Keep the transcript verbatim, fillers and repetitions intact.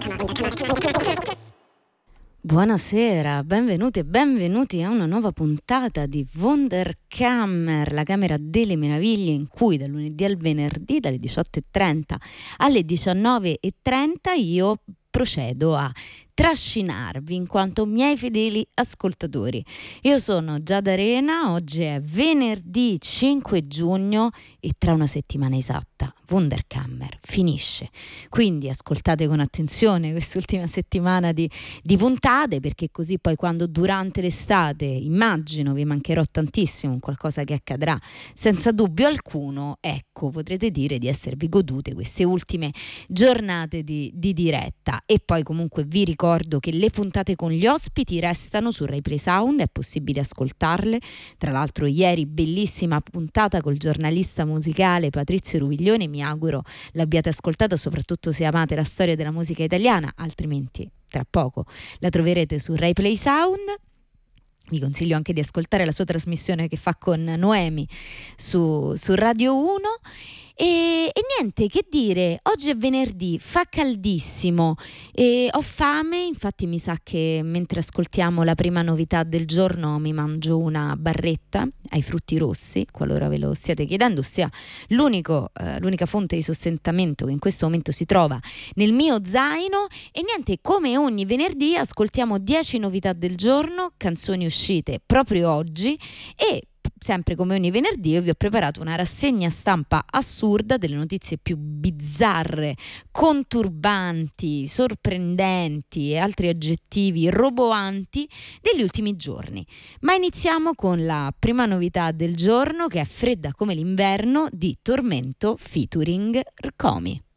Buonasera, benvenuti e benvenuti a una nuova puntata di Wunderkammer, la camera delle meraviglie, in cui dal lunedì al venerdì dalle diciotto e trenta alle diciannove e trenta io procedo a trascinarvi in quanto miei fedeli ascoltatori. Io sono Giada Arena, oggi è venerdì cinque giugno e tra una settimana esatta Wunderkammer finisce, quindi ascoltate con attenzione quest'ultima settimana di, di puntate, perché così poi quando durante l'estate, immagino, vi mancherò tantissimo, qualcosa che accadrà senza dubbio alcuno, ecco, potrete dire di esservi godute queste ultime giornate di, di diretta. E poi comunque vi ricordo che le puntate con gli ospiti restano su Rai Play Sound, è possibile ascoltarle. Tra l'altro ieri bellissima puntata col giornalista musicale Patrizio Ruviglione, mi auguro l'abbiate ascoltata, soprattutto se amate la storia della musica italiana, altrimenti tra poco la troverete su Rai Play Sound. Vi consiglio anche di ascoltare la sua trasmissione che fa con Noemi su, su Radio uno. E, e niente, che dire, oggi è venerdì, fa caldissimo e ho fame, infatti mi sa che mentre ascoltiamo la prima novità del giorno mi mangio una barretta ai frutti rossi, qualora ve lo stiate chiedendo, ossia l'unico, eh, l'unica fonte di sostentamento che in questo momento si trova nel mio zaino. E niente, come ogni venerdì ascoltiamo dieci novità del giorno, canzoni uscite proprio oggi, e sempre come ogni venerdì io vi ho preparato una rassegna stampa assurda delle notizie più bizzarre, conturbanti, sorprendenti e altri aggettivi roboanti degli ultimi giorni. Ma iniziamo con la prima novità del giorno, che è Fredda come l'inverno di Tormento featuring Rcomi.